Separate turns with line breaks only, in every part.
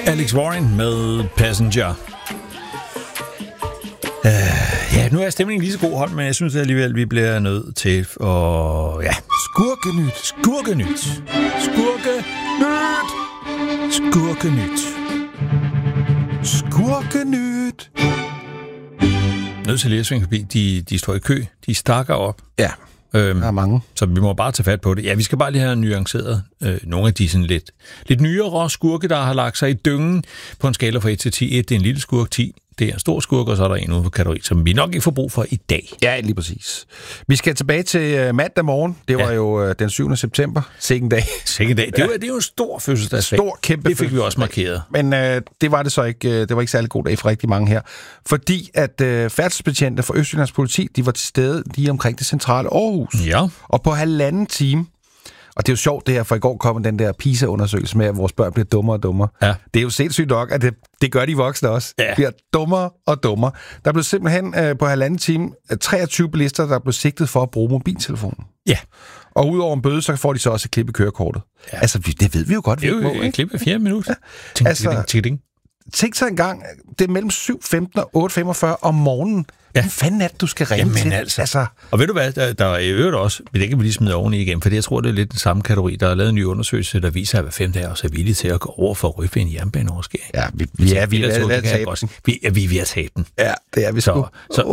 Alex Warren med Passenger. Ja, nu er stemningen lige så god, hold, men jeg synes alligevel, vi bliver nødt til at... Ja.
Skurkenyt.
Skurkenyt. Skurkenyt. Skurkenyt.
Skurkenyt.
Nødt til lige at svinge forbi. De står i kø. De stakker op.
Ja, der er mange.
Så vi må bare tage fat på det. Ja, vi skal bare lige have nuanceret nogle af de sådan lidt nyere skurke, der har lagt sig i dyngen på en skala fra 1 til 10. 1, det er en lille skurk, 10, det er en stor skurk, og så er der en ude på kategori, som vi nok ikke får brug for i dag.
Ja, lige præcis. Vi skal tilbage til mandag morgen. Det var jo den 7. september. Sikke dag.
Sikke dag. Det er jo en stor fødselsdagsdag.
Stor, kæmpe.
Det fik vi også markeret.
Men det var det så ikke. Det var ikke særlig god dag for rigtig mange her. Fordi at færdselsbetjente fra Østjyllands politi, de var til stede lige omkring det centrale Aarhus.
Ja.
Og på 1,5 time. Og det er jo sjovt det her, for i går kom den der PISA-undersøgelse med, at vores børn bliver dummere og dummere.
Ja.
Det er jo sindssygt nok, at det gør de voksne også.
Ja.
De bliver dummere og dummere. Der blev simpelthen på 1,5 time 23 bilister, der blev sigtet for at bruge mobiltelefonen.
Ja.
Og udover en bøde, så får de så også et klip i kørekortet. Ja. Altså, det ved vi jo godt, vi
ikke må. Det er jo et klip i 4 minutter. Ja.
Tænk så engang, det er mellem 7.15 og 8.45 om morgenen. Ja. Hvad fanden er det, du skal ringe til?
Altså. Og ved du hvad, der er i øvrigt også, det kan vi lige smide oven i igen, for jeg tror, det er lidt den samme kategori. Der er lavet en ny undersøgelse, der viser, at hver 5 er også villige til at gå over for at ryge ved en jernbaneoverskæring.
Ja, vi er ved at tabe den.
Vi er ved at tabe den.
Ja, det er vi sgu.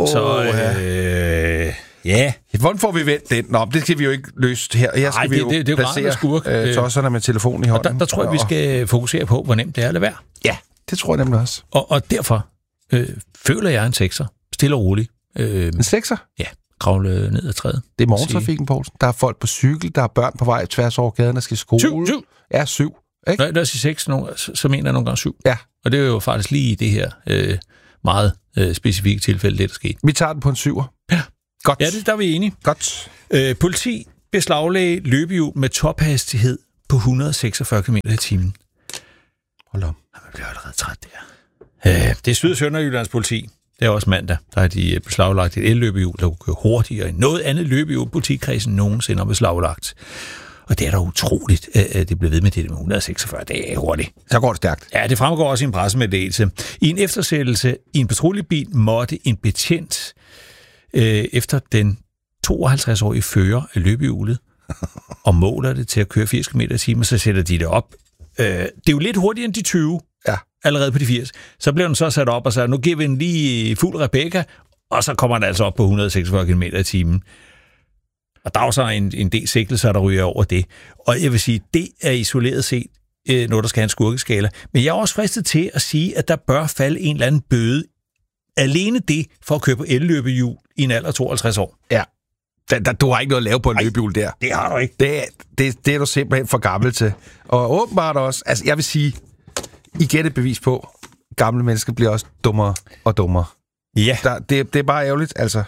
Ja.
Hvordan får vi vendt den? Nå, det skal vi jo ikke løse her. Her skal vi jo placere tosserne med telefonen i hånden.
Der tror jeg, vi skal fokusere på, hvor nemt det er at lade være.
Ja, det tror jeg nemlig også.
Og derfor føler jeg en 6'er. Stille og roligt.
En 6'er?
Ja, kravle ned ad træet.
Det er morgentrafikken, Poulsen. Der er folk på cykel, der er børn på vej tværs over gaden, der skal i skole.
7.
Ja, 7. Ikke?
Når jeg siger 6, så mener jeg nogle gange 7.
Ja.
Og det er jo faktisk lige i det her meget specifikke tilfælde, det der skete.
Vi tager den på en 7'er.
Ja.
Godt.
Ja, der er vi enige.
Godt.
Politi beslaglagde løbehjul med tophastighed på 146 km/t.
Hold op.
Man bliver allerede træt der. Det er Syd- og Sønderjyllands politi. Det er også mandag, der har de beslaglagt et elløbehjul, der kunne køre hurtigere end noget andet løbehjul, politikredsen nogensinde har beslaglagt. Og det er da utroligt, at det blev ved med det med 146 dage hurtigt.
Så går det stærkt.
Ja, det fremgår også i en pressemeddelelse. I en eftersættelse i en patruljebil måtte en betjent efter den 52-årige fører af løbehjulet og måler det til at køre 80 km/t, så sætter de det op. Det er jo lidt hurtigere end de 20.
Ja.
Allerede på de 80. Så blev den så sat op og sagde, nu giver vi den lige fuld Rebecca, og så kommer den altså op på 146 km/t. Og der er jo så en del sigtelser, der ryger over det. Og jeg vil sige, det er isoleret set noget, der skal have en skurkeskala. Men jeg er også fristet til at sige, at der bør falde en eller anden bøde. Alene det for at køre på elløbehjul i en alder af 52 år.
Ja. Du har ikke noget at lave på en løbehjul der.
Det har du ikke.
Det er du simpelthen for gammel til. Og åbenbart også, altså jeg vil sige, igen et bevis på, gamle mennesker bliver også dummere og dummere.
Ja.
Det er bare ærgerligt, altså.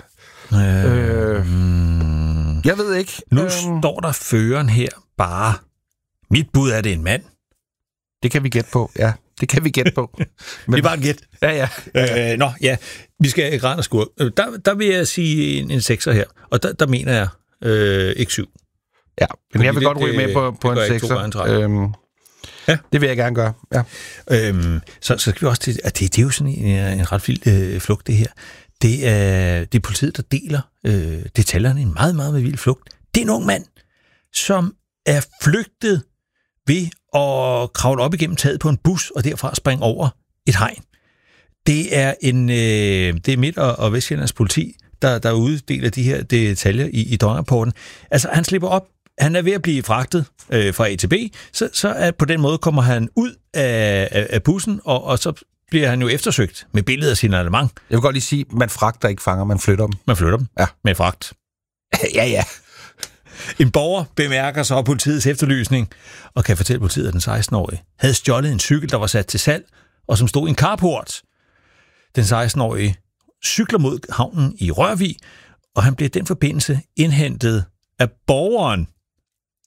Jeg ved ikke.
Nu står der føreren her bare. Mit bud er det en mand.
Det kan vi gætte på, ja. Det kan vi gætte på.
Men, det er bare en gæt.
Ja.
Vi skal græn og skurk. Der vil jeg sige en 6'er her. Og der mener jeg ikke 7.
Ja, men jeg vil godt ryge med på en 6'er. Ja. Det vil jeg gerne gøre, ja.
Så skal vi også til, at det er jo sådan en ret vild flugt, det her. Det er politiet, der deler detaljerne i en meget, meget vild flugt. Det er en ung mand, som er flygtet ved at kravle op igennem taget på en bus, og derfra springe over et hegn. Det er Midt- og Vestjyllands politi, der uddeler de her detaljer i døgnrapporten. Altså, han slipper op. Han er ved at blive fragtet fra A til B, så på den måde kommer han ud af bussen, og så bliver han jo eftersøgt med billeder af signalement.
Jeg vil godt lige sige, man fragter ikke fanger, man flytter dem.
Man flytter dem?
Ja.
Med fragt.
Ja.
En borger bemærker så politiets efterlysning, og kan fortælle politiet, at den 16-årige havde stjålet en cykel, der var sat til salg, og som stod i en carport. Den 16-årige cykler mod havnen i Rørvig, og han bliver i den forbindelse indhentet af borgeren,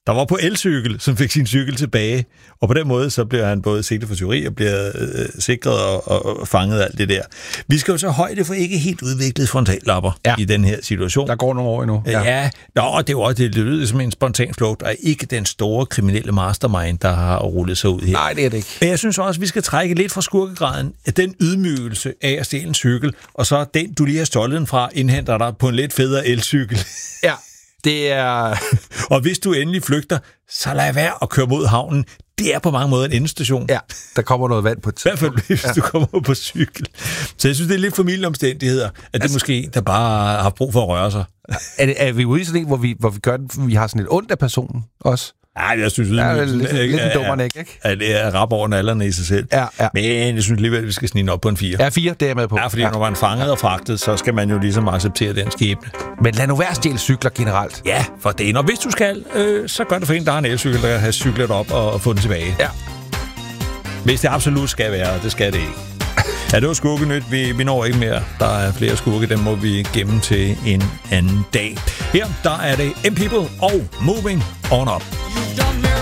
der var på elcykel, som fik sin cykel tilbage. Og på den måde, så bliver han både sigtet for tyveri og bliver sikret og fanget alt det der. Vi skal jo så højde for ikke helt udviklet frontallapper i den her situation.
Der går nogle år endnu.
Ja. Det lyder som en spontan flugt, og ikke den store kriminelle mastermind, der har rullet sig ud her.
Nej, det er det ikke.
Men jeg synes også, at vi skal trække lidt fra skurkegraden af den ydmygelse af at stjæle en cykel, og så den, du lige har stjålet den fra, indhenter dig på en lidt federe elcykel.
Ja, det er...
Og hvis du endelig flygter, så lad være at køre mod havnen. Det er på mange måder en endestation.
Ja, der kommer noget vand på
I hvert fald, hvis du kommer på cykel. Så jeg synes, det er lidt familieomstændigheder, at det måske, der bare har brug for at røre sig.
Er vi ude i sådan en, hvor vi gør den, vi har sådan lidt ondt af personen også?
Nej, jeg synes,
lidt en dummerne, ikke?
Ja, det er rap over nallerne i sig selv.
Ja.
Men jeg synes alligevel, at vi skal snige op på en 4.
Ja, 4, det er jeg med på.
Ja, fordi når man fanget og fragtet, så skal man jo ligesom acceptere den skæbne.
Men lad nu være stjæle cykler generelt.
Ja, for det er, og hvis du skal, så gør det for en, der har en elcykel, der kan have cyklet op og få den tilbage.
Ja.
Hvis det absolut skal være, det skal det ikke. Ja, det var skurkenyt. Vi når ikke mere. Der er flere skurke, dem må vi gemme til en anden dag. Her, der er det M-People og Moving On Up.